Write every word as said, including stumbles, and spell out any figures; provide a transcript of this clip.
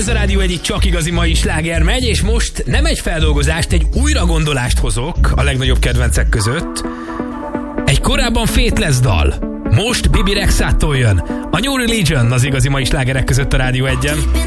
Ez a Rádió egy csak igazi mai sláger megy, és most nem egy feldolgozást, egy újragondolást hozok a legnagyobb kedvencek között. Egy korábban Faithless dal. Most Bibi Rexától jön. A New Religion az igazi mai slágerek között a Rádió egyen.